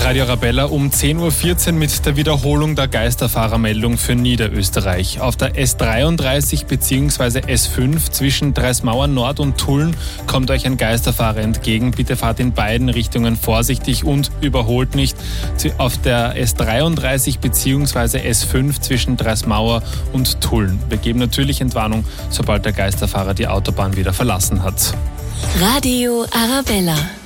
Radio Arabella um 10.14 Uhr mit der Wiederholung der Geisterfahrermeldung für Niederösterreich. Auf der S33 bzw. S5 zwischen Dreismauern Nord und Tulln kommt euch ein Geisterfahrer entgegen. Bitte fahrt in beiden Richtungen vorsichtig und überholt nicht. Auf der S33 bzw. S5 zwischen Dreismauer und Tulln. Wir geben natürlich Entwarnung, sobald der Geisterfahrer die Autobahn wieder verlassen hat. Radio Arabella.